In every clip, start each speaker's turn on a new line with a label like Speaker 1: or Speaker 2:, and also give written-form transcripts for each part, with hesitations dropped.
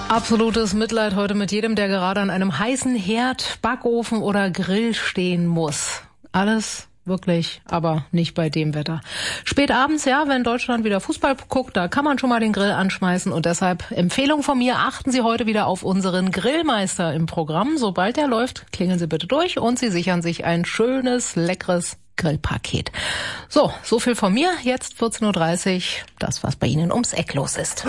Speaker 1: Absolutes Mitleid heute mit jedem, der gerade an einem heißen Herd, Backofen oder Grill stehen muss. Alles wirklich, aber nicht bei dem Wetter. Spät abends, ja, wenn Deutschland wieder Fußball guckt, da kann man schon mal den Grill anschmeißen. Und deshalb Empfehlung von mir, achten Sie heute wieder auf unseren Grillmeister im Programm. Sobald der läuft, klingeln Sie bitte durch und Sie sichern sich ein schönes, leckeres Grillpaket. So viel von mir. Jetzt 14.30 Uhr, das, was bei Ihnen ums Eck los ist.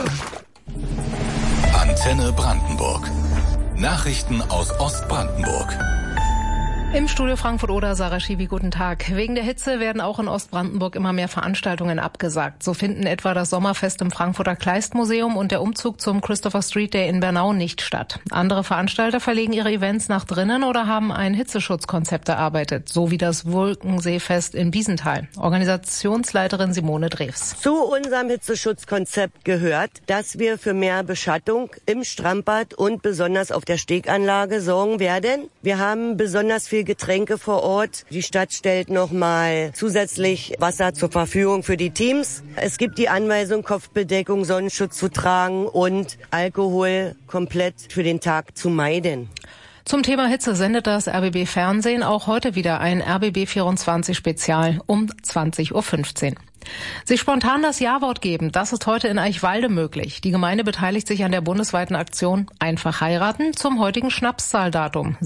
Speaker 2: Antenne Brandenburg. Nachrichten aus Ostbrandenburg.
Speaker 1: Im Studio Frankfurt oder Sarah Schiwi, guten Tag. Wegen der Hitze werden auch in Ostbrandenburg immer mehr Veranstaltungen abgesagt. So finden etwa das Sommerfest im Frankfurter Kleistmuseum und der Umzug zum Christopher Street Day in Bernau nicht statt. Andere Veranstalter verlegen ihre Events nach drinnen oder haben ein Hitzeschutzkonzept erarbeitet, so wie das Wolkenseefest in Biesenthal. Organisationsleiterin Simone Drews.
Speaker 3: Zu unserem Hitzeschutzkonzept gehört, dass wir für mehr Beschattung im Strandbad und besonders auf der Steganlage sorgen werden. Wir haben besonders viel Getränke vor Ort. Die Stadt stellt nochmal zusätzlich Wasser zur Verfügung für die Teams. Es gibt die Anweisung, Kopfbedeckung, Sonnenschutz zu tragen und Alkohol komplett für den Tag zu meiden.
Speaker 1: Zum Thema Hitze sendet das RBB Fernsehen auch heute wieder ein RBB 24 Spezial um 20.15 Uhr. Sich spontan das Ja-Wort geben, das ist heute in Eichwalde möglich. Die Gemeinde beteiligt sich an der bundesweiten Aktion Einfach heiraten zum heutigen Schnapszahldatum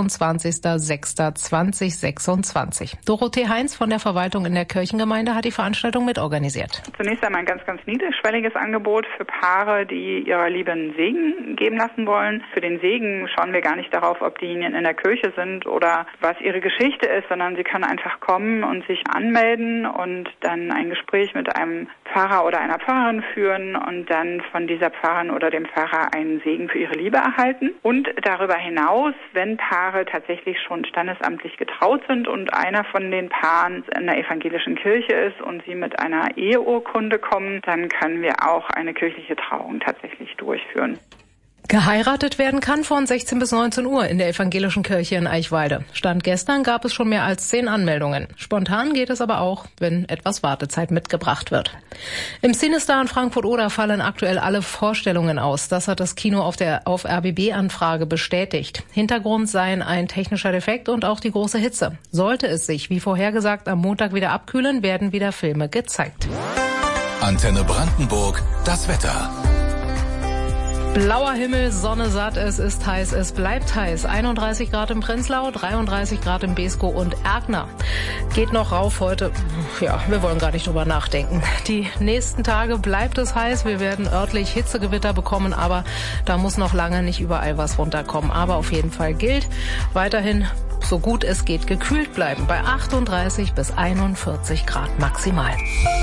Speaker 1: 26.06.2026. Dorothee Heinz von der Verwaltung in der Kirchengemeinde hat die Veranstaltung mitorganisiert.
Speaker 4: Zunächst einmal ein ganz niedrigschwelliges Angebot für Paare, die ihrer Liebe einen Segen geben lassen wollen. Für den Segen schauen wir gar nicht darauf, ob diejenigen in der Kirche sind oder was ihre Geschichte ist, sondern sie können einfach kommen und sich anmelden und dann ein Gespräch mit einem Pfarrer oder einer Pfarrerin führen und dann von dieser Pfarrerin oder dem Pfarrer einen Segen für ihre Liebe erhalten. Und darüber hinaus, wenn Paare tatsächlich schon standesamtlich getraut sind und einer von den Paaren in der evangelischen Kirche ist und sie mit einer Eheurkunde kommen, dann können wir auch eine kirchliche Trauung tatsächlich durchführen.
Speaker 1: Geheiratet werden kann von 16 bis 19 Uhr in der evangelischen Kirche in Eichwalde. Stand gestern gab es schon mehr als 10 Anmeldungen. Spontan geht es aber auch, wenn etwas Wartezeit mitgebracht wird. Im CineStar in Frankfurt-Oder fallen aktuell alle Vorstellungen aus. Das hat das Kino auf RBB-Anfrage bestätigt. Hintergrund seien ein technischer Defekt und auch die große Hitze. Sollte es sich, wie vorhergesagt, am Montag wieder abkühlen, werden wieder Filme gezeigt.
Speaker 2: Antenne Brandenburg, das Wetter.
Speaker 1: Blauer Himmel, Sonne satt, es ist heiß, es bleibt heiß. 31 Grad im Prenzlau, 33 Grad im Beeskow und Erkner. Geht noch rauf heute. Ja, wir wollen gar nicht drüber nachdenken. Die nächsten Tage bleibt es heiß. Wir werden örtlich Hitzegewitter bekommen, aber da muss noch lange nicht überall was runterkommen. Aber auf jeden Fall gilt weiterhin, so gut es geht, gekühlt bleiben bei 38 bis 41 Grad maximal.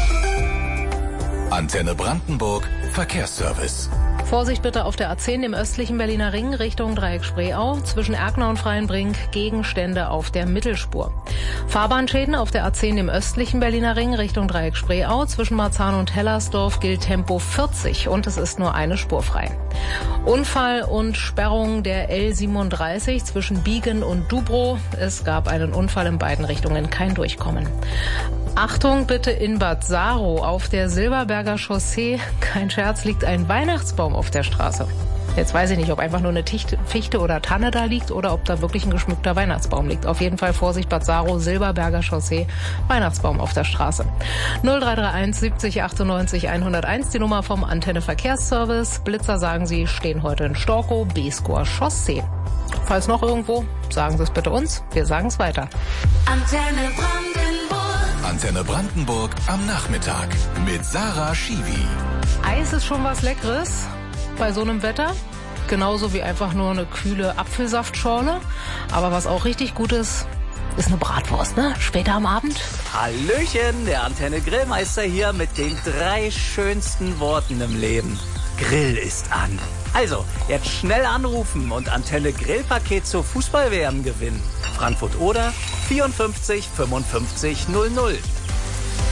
Speaker 2: Antenne Brandenburg, Verkehrsservice.
Speaker 1: Vorsicht bitte auf der A10 im östlichen Berliner Ring Richtung Dreieck Spreeau. Zwischen Erkner und Freienbrink Gegenstände auf der Mittelspur. Fahrbahnschäden auf der A10 im östlichen Berliner Ring Richtung Dreieck Spreeau. Zwischen Marzahn und Hellersdorf gilt Tempo 40 und es ist nur eine Spur frei. Unfall und Sperrung der L37 zwischen Biegen und Dubrow. Es gab einen Unfall in beiden Richtungen, kein Durchkommen. Achtung bitte in Bad Saarow auf der Silberberger Chaussee. Kein Scherz, liegt ein Weihnachtsbaum auf der Straße. Jetzt weiß ich nicht, ob einfach nur eine Fichte oder Tanne da liegt oder ob da wirklich ein geschmückter Weihnachtsbaum liegt. Auf jeden Fall Vorsicht Bad Saarow, Silberberger Chaussee, Weihnachtsbaum auf der Straße. 0331 70 98 101, die Nummer vom Antenne Verkehrsservice. Blitzer sagen Sie, stehen heute in Storkow, Beeskower Chaussee. Falls noch irgendwo, sagen Sie es bitte uns, wir sagen es weiter.
Speaker 2: Antenne Brandenburg am Nachmittag mit Sarah Schiwi.
Speaker 1: Eis ist schon was Leckeres bei so einem Wetter. Genauso wie einfach nur eine kühle Apfelsaftschorle. Aber was auch richtig gut ist eine Bratwurst, ne? Später am Abend.
Speaker 5: Hallöchen, der Antenne Grillmeister hier mit den 3 schönsten Worten im Leben. Grill ist an. Also, jetzt schnell anrufen und Antenne Grillpaket zur Fußball-WM gewinnen. Frankfurt-Oder 54 55 00.